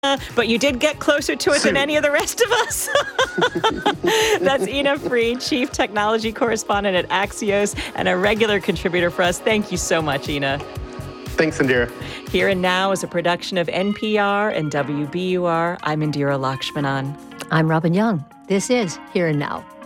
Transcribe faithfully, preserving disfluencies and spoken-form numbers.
But you did get closer to it Soon. than any of the rest of us. That's Ina Fried, Chief Technology Correspondent at Axios and a regular contributor for us. Thank you so much, Ina. Thanks, Indira. Here and Now is a production of N P R and W B U R. I'm Indira Lakshmanan. I'm Robin Young. This is Here and Now.